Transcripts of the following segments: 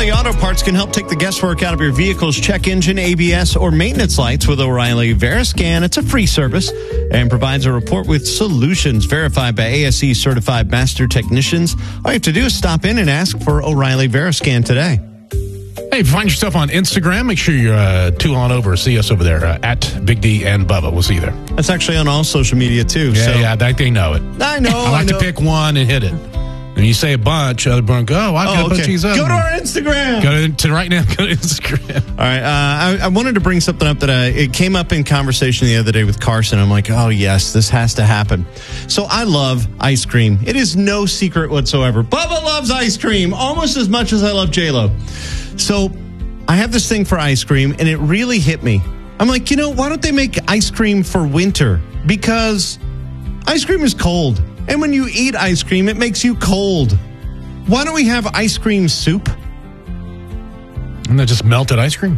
O'Reilly Auto Parts can help take the guesswork out of your vehicle's check engine, ABS, or maintenance lights with O'Reilly Veriscan. It's a free service and provides a report with solutions verified by ASE certified master technicians. All you have to do is stop in and ask for O'Reilly Veriscan today. Hey, if you find yourself on Instagram, make sure you're tool on over. See us over there at Big D and Bubba. We'll see you there. That's actually on all social media, too. Yeah, they know it. I know. I like to pick one and hit it. And you say a bunch, other one go, I've got to put these up. Go to our Instagram. Go to right now, go to Instagram. All right. I wanted to bring something up that it came up in conversation the other day with Carson. I'm like, oh, yes, this has to happen. So I love ice cream. It is no secret whatsoever. Bubba loves ice cream almost as much as I love J-Lo. So I have this thing for ice cream, and it really hit me. I'm like, why don't they make ice cream for winter? Because ice cream is cold. And when you eat ice cream, it makes you cold. Why don't we have ice cream soup? Isn't that just melted ice cream?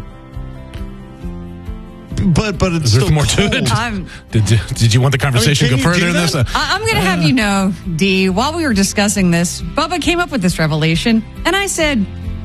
But it's There's still more cold. to it. Did you want the conversation to go further in this? I'm going to have you know, D, while we were discussing this, Bubba came up with this revelation, and I said,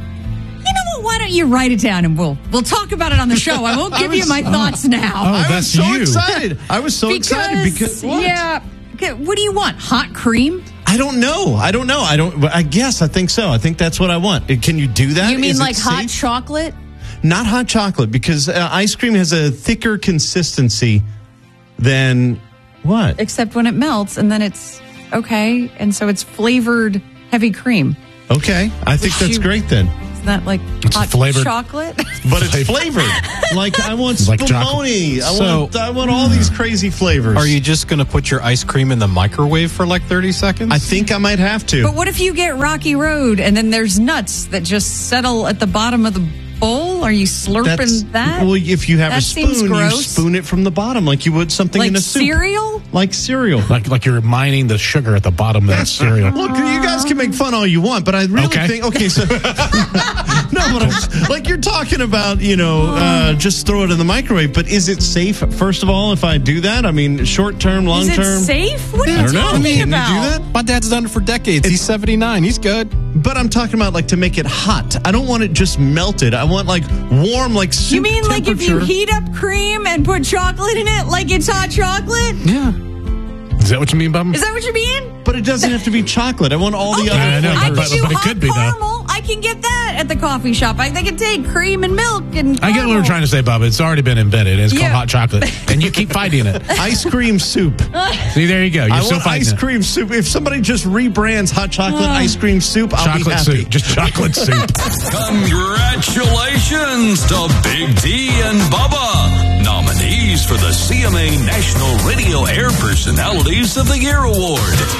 why don't you write it down and we'll talk about it on the show. I won't give you my thoughts now. I was so excited. I was so excited because what? Yeah. What do you want? Hot cream? I don't know. I guess I think so. I think that's what I want. Can you do that? You mean like hot chocolate? Not hot chocolate, because ice cream has a thicker consistency than what? Except when it melts, and then it's okay, and so it's flavored heavy cream. Okay, I think that's great then. Isn't that like hot chocolate? But it's flavored. Like I want spumoni. I want all these crazy flavors. Are you just going to put your ice cream in the microwave for like 30 seconds? I think I might have to. But what if you get Rocky Road and then there's nuts that just settle at the bottom of the bowl? Are you slurping that? Well, if you have a spoon, you spoon it from the bottom like you would something like in a soup. Cereal? Like cereal. Like you're mining the sugar at the bottom of that cereal. Look, you guys can make fun all you want, but I really think... Okay, so... No, but like you're talking about, just throw it in the microwave. But is it safe, first of all, if I do that? I mean, short term, long term? Is it safe? What are you talking about? Can you do that? My dad's done it for decades. He's 79. He's good. But I'm talking about like to make it hot. I don't want it just melted. I want like warm, like soup. You mean like if you heat up cream and put chocolate in it, like it's hot chocolate? Yeah. Is that what you mean, Bob? Is that what you mean? But it doesn't have to be chocolate. I want all the other. I know, but it could be caramel. I can get that at the coffee shop. They can take cream and milk and caramel. I get what we're trying to say, Bob. It's already been invented. It's called hot chocolate, and you keep fighting it. Ice cream soup. See, there you go. You're still fighting ice cream soup. If somebody just rebrands hot chocolate ice cream soup, I'll be happy. Soup. Just chocolate soup. Congratulations to Big D and Bubba, nominees for the CMA National Radio Air Personalities of the Year Award.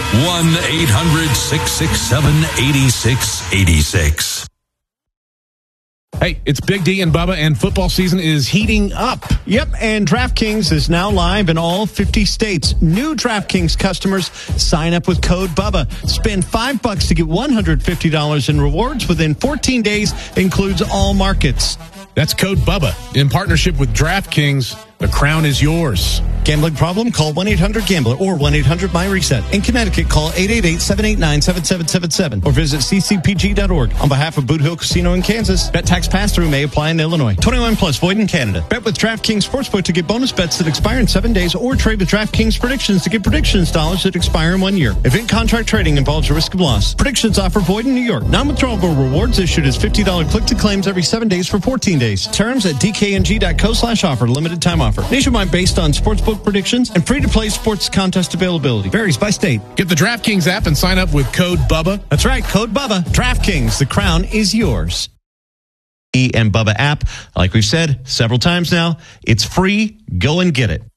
1-800-667-8686. Hey, it's Big D and Bubba, and football season is heating up. Yep, and DraftKings is now live in all 50 states. New DraftKings customers sign up with code BUBBA. Spend $5 to get $150 in rewards within 14 days. Includes all markets. That's code BUBBA. In partnership with DraftKings, the crown is yours. Gambling problem? Call 1-800-GAMBLER or 1-800-MY-RESET. In Connecticut, call 888-789-7777 or visit ccpg.org. On behalf of Boot Hill Casino in Kansas, bet tax pass-through may apply in Illinois. 21 plus, void in Canada. Bet with DraftKings Sportsbook to get bonus bets that expire in 7 days or trade with DraftKings Predictions to get predictions dollars that expire in 1 year. Event contract trading involves a risk of loss. Predictions offer void in New York. Non-withdrawable rewards issued as $50 click-to-claims every 7 days for 14 days. Terms at dkng.co/offer. Limited time offer. Nationwide based on sportsbook predictions and free-to-play sports contest availability. Varies by state. Get the DraftKings app and sign up with code BUBBA. That's right, code BUBBA. DraftKings, the crown is yours. And Bubba app, like we've said several times now, it's free. Go and get it.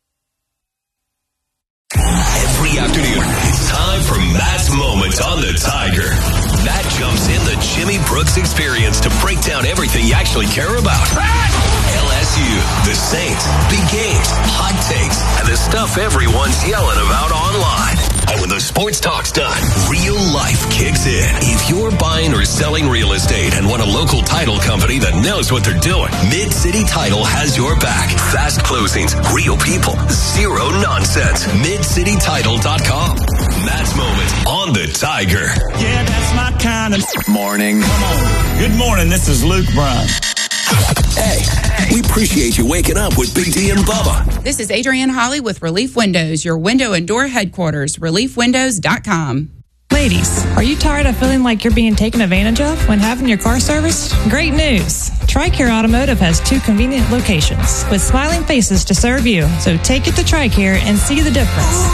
Every afternoon, it's time for Matt's Moments on the Tiger. Matt jumps in the Jimmy Brooks experience to break down everything you actually care about. LSU, the Saints, big games, hot takes, and the stuff everyone's yelling about online. And when the sports talk's done, real life kicks in. If you're buying or selling real estate and want a local title company that knows what they're doing, Mid-City Title has your back. Fast closings, real people, zero nonsense. MidCityTitle.com. Matt's Moment on the Tiger. Yeah, that's my kind of Morning. Come on. Good morning. This is Luke Bryan. Hey, we appreciate you waking up with Big D and Bubba. This is Adrienne Holly with Relief Windows, your window and door headquarters, reliefwindows.com. Ladies, are you tired of feeling like you're being taken advantage of when having your car serviced? Great news! TRICARE Automotive has 2 convenient locations with smiling faces to serve you. So take it to TRICARE and see the difference.